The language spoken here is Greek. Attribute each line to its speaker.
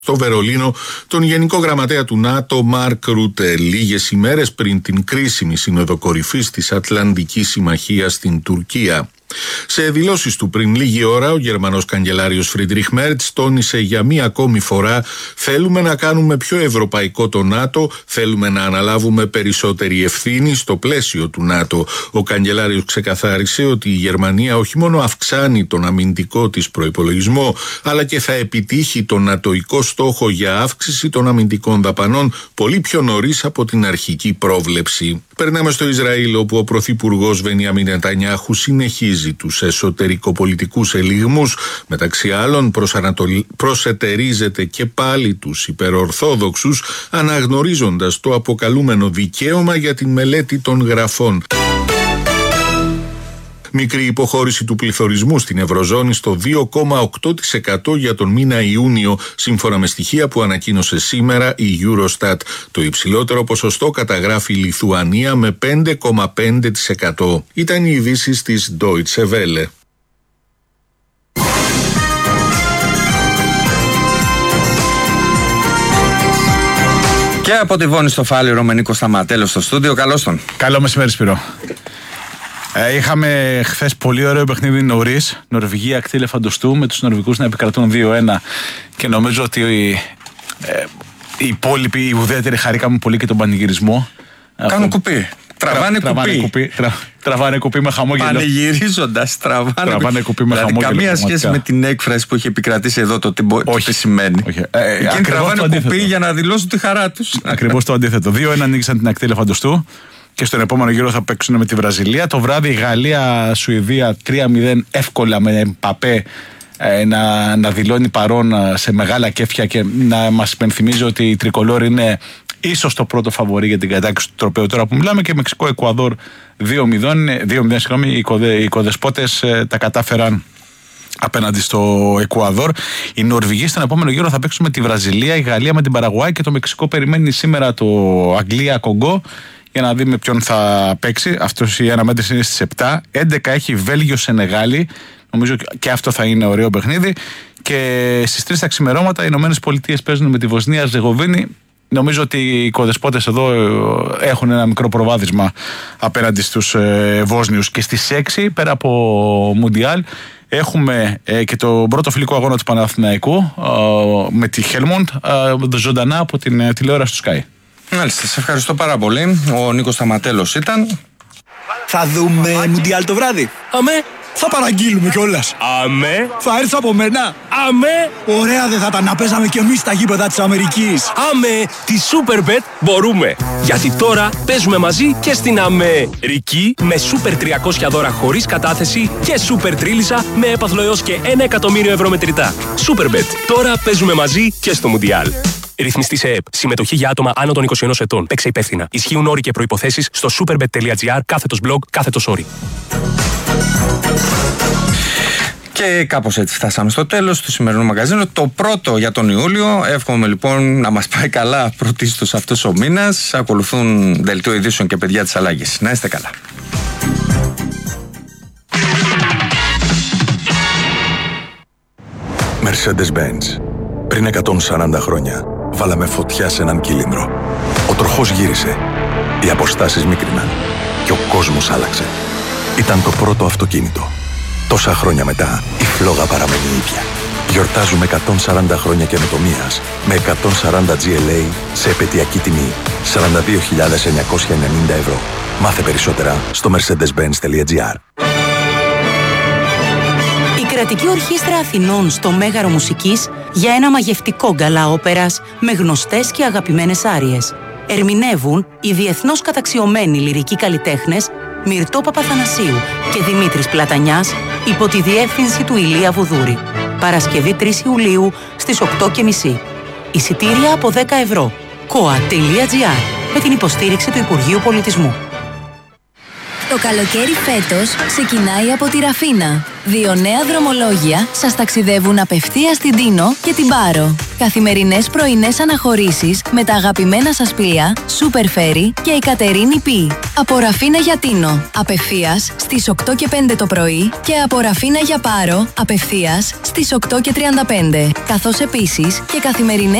Speaker 1: στο Βερολίνο τον Γενικό Γραμματέα του ΝΑΤΟ Μαρκ Ρούτε, λίγες ημέρες πριν την κρίσιμη σύνοδο κορυφής της Ατλαντικής Συμμαχίας στην Τουρκία. Σε δηλώσεις του πριν λίγη ώρα, ο Γερμανός καγκελάριος Φρίντριχ Μέρτς τόνισε για μία ακόμη φορά: θέλουμε να κάνουμε πιο ευρωπαϊκό το ΝΑΤΟ, θέλουμε να αναλάβουμε περισσότερη ευθύνη στο πλαίσιο του ΝΑΤΟ. Ο καγκελάριος ξεκαθάρισε ότι η Γερμανία όχι μόνο αυξάνει τον αμυντικό της προϋπολογισμό, αλλά και θα επιτύχει τον νατοϊκό στόχο για αύξηση των αμυντικών δαπανών πολύ πιο νωρίς από την αρχική πρόβλεψη. Περνάμε στο Ισραήλ, όπου ο πρωθυπουργός Μπενιάμιν Νετανιάχου συνεχίζει τους εσωτερικοπολιτικούς ελιγμούς. Μεταξύ άλλων προσετερίζεται και πάλι τους υπερορθόδοξους, αναγνωρίζοντας το αποκαλούμενο δικαίωμα για την μελέτη των γραφών. Μικρή υποχώρηση του πληθωρισμού στην Ευρωζώνη στο 2,8% για τον μήνα Ιούνιο, σύμφωνα με στοιχεία που ανακοίνωσε σήμερα η Eurostat. Το υψηλότερο ποσοστό καταγράφει η Λιθουανία με 5,5%. Ήταν οι ειδήσεις της Deutsche Welle.
Speaker 2: Και από τη Βόνη στο Φάληρο με Νίκο Σταματέλο στο στούντιο. Καλώς τον.
Speaker 3: Καλό μεσημέρι, Σπύρο. Είχαμε χθες πολύ ωραίο παιχνίδι νωρίς. Νορβηγία ακτή Ελεφαντοστού, με τους Νορβηγούς να επικρατούν 2-1. Και νομίζω ότι οι υπόλοιποι, οι ουδέτεροι, χαρήκαμε πολύ και τον πανηγυρισμό.
Speaker 2: Κάνουν κουπί.
Speaker 3: Τραβάνε κουπί με χαμόγελο.
Speaker 2: Πανηγυρίζοντας, τραβάνε
Speaker 3: κουπί με χαμόγελο.
Speaker 2: Καμία σχέση με την έκφραση που έχει επικρατήσει εδώ, το τι σημαίνει. Εκείνοι τραβάνε κουπί για να δηλώσουν τη χαρά τους.
Speaker 3: Ακριβώς το αντίθετο. 2-1 νίκησαν την ακτή Ελεφαντοστού. Και στον επόμενο γύρο θα παίξουν με τη Βραζιλία. Το βράδυ η Γαλλία-Σουηδία 3-0 εύκολα με Εμπαπέ να δηλώνει παρόν σε μεγάλα κέφια και να μας υπενθυμίζει ότι η Τρικολόρ είναι ίσως το πρώτο φαβορί για την κατάκτηση του τροπαίου. Τώρα που μιλάμε, και Μεξικό-Εκουαδόρ 2-0. Οι οικοδεσπότες τα κατάφεραν απέναντι στο Εκουαδόρ. Οι Νορβηγοί στον επόμενο γύρο θα παίξουν με τη Βραζιλία, η Γαλλία με την Παραγουάη και το Μεξικό περιμένει σήμερα το Αγγλία-Κογκό για να δει με ποιον θα παίξει. Αυτός η αναμέτρηση είναι στις 7. 11 έχει Βέλγιο-Σενεγάλη. Νομίζω και αυτό θα είναι ωραίο παιχνίδι. Και στις 3 τα ξημερώματα οι ΗΠΑ παίζουν με τη Βοσνία-Ζεγοβίνη. Νομίζω ότι οι οικοδεσπότες εδώ έχουν ένα μικρό προβάδισμα απέναντι στους Βόσνιους. Και στις 6, πέρα από Μουντιάλ, έχουμε και το πρώτο φιλικό αγώνα του Παναθηναϊκού με τη Χέλμοντ, ζωντανά από την τηλεόραση του Sky.
Speaker 2: Μάλιστα, σε ευχαριστώ πάρα πολύ. Ο Νίκος Σταματέλος ήταν.
Speaker 4: Θα δούμε Μουντιάλ το βράδυ.
Speaker 5: Αμέ.
Speaker 4: Θα παραγγείλουμε κιόλας.
Speaker 5: Αμέ.
Speaker 4: Θα έρθει από μένα.
Speaker 5: Αμέ.
Speaker 4: Ωραία δεν θα ήταν να παίζαμε κι εμείς στα γήπεδα της Αμερικής.
Speaker 5: Αμέ. Τη Superbet μπορούμε. Γιατί τώρα παίζουμε μαζί και στην Αμερική με Super 300 δώρα χωρίς κατάθεση και Super Τρίλισσα με έπαθλο έως και 1 εκατομμύριο ευρώ μετρητά. Superbet. Τώρα παίζουμε μαζί και στο Μουντιάλ. Ρυθμιστή σε ΕΕΠ. Συμμετοχή για άτομα άνω των 21 ετών. Παίξε υπεύθυνα. Ισχύουν όροι και προϋποθέσεις στο superbet.gr/blog /sorry.
Speaker 2: Και κάπως έτσι φτάσαμε στο τέλος του σημερινού μαγαζίνου. Το πρώτο για τον Ιούλιο. Εύχομαι λοιπόν να μας πάει καλά πρωτίστως αυτός ο μήνας. Ακολουθούν δελτίο ειδήσεων και παιδιά της Αλλάγης. Να είστε καλά.
Speaker 6: Mercedes-Benz. Πριν 140 χρόνια βάλαμε φωτιά σε έναν κύλινδρο. Ο τροχός γύρισε. Οι αποστάσεις μίκριναν. Και ο κόσμος άλλαξε. Ήταν το πρώτο αυτοκίνητο. Τόσα χρόνια μετά, η φλόγα παραμένει ίδια. Γιορτάζουμε 140 χρόνια καινοτομίας με 140 GLA σε επαιτειακή τιμή 42.990 ευρώ. Μάθε περισσότερα στο mercedes-benz.gr.
Speaker 7: Η Κρατική Ορχήστρα Αθηνών στο Μέγαρο Μουσικής για ένα μαγευτικό γκαλά όπερας με γνωστές και αγαπημένες άριες. Ερμηνεύουν οι διεθνώς καταξιωμένοι λυρικοί καλλιτέχνες Μυρτώ Παπαθανασίου και Δημήτρης Πλατανιάς υπό τη διεύθυνση του Ηλία Βουδούρη. Παρασκευή 3 Ιουλίου στις 8.30. Εισιτήρια από 10 ευρώ. koa.gr με την υποστήριξη του Υπουργείου Πολιτισμού.
Speaker 8: Το καλοκαίρι φέτος ξεκινάει από τη Ραφίνα. 2 νέα δρομολόγια σας ταξιδεύουν απευθείας στην Τίνο και την Πάρο. Καθημερινές πρωινές αναχωρήσεις με τα αγαπημένα σας πλοία Super Ferry και η Κατερίνη Π. Από Ραφίνα για Τίνο, απευθείας στις 8 και 5 το πρωί και από Ραφίνα για Πάρο, απευθείας στις 8 και 35. Καθώς επίσης και καθημερινές